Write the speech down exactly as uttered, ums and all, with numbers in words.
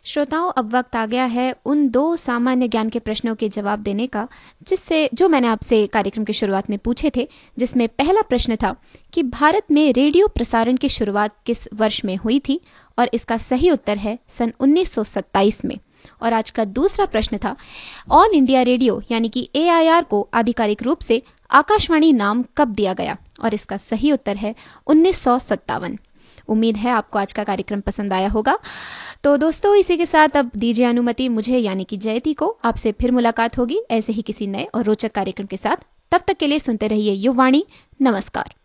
श्रोताओं, अब वक्त आ गया है उन दो सामान्य ज्ञान के प्रश्नों के जवाब देने का जिससे जो मैंने आपसे कार्यक्रम की शुरुआत में पूछे थे। जिसमें पहला प्रश्न था कि भारत में रेडियो प्रसारण की शुरुआत किस वर्ष में हुई थी, और इसका सही उत्तर है सन उन्नीस सौ सत्ताईस में। और आज का दूसरा प्रश्न था ऑल इंडिया रेडियो यानी कि ए आई आर को आधिकारिक रूप से आकाशवाणी नाम कब दिया गया, और इसका सही उत्तर है उन्नीस सौ सत्तावन। उम्मीद है आपको आज का कार्यक्रम पसंद आया होगा। तो दोस्तों, इसी के साथ अब दीजिए अनुमति मुझे यानी कि जयती को। आपसे फिर मुलाकात होगी ऐसे ही किसी नए और रोचक कार्यक्रम के साथ। तब तक के लिए सुनते रहिए युवाणी। नमस्कार।